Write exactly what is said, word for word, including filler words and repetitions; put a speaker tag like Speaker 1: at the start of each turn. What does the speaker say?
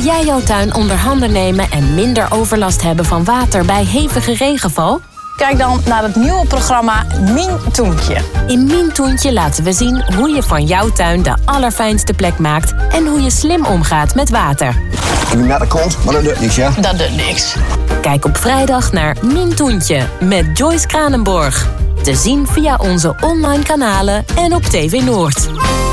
Speaker 1: jij jouw tuin onder handen nemen en minder overlast hebben van water bij hevige regenval?
Speaker 2: Kijk dan naar het nieuwe programma Mien Toentje.
Speaker 1: In Mien Toentje laten we zien hoe je van jouw tuin de allerfijnste plek maakt en hoe je slim omgaat met water.
Speaker 3: Ik ben naar de kont, maar dat doet niks, ja?
Speaker 2: Dat doet niks.
Speaker 1: Kijk op vrijdag naar Mien Toentje met Joyce Kranenborg. Te zien via onze online kanalen en op T V Noord.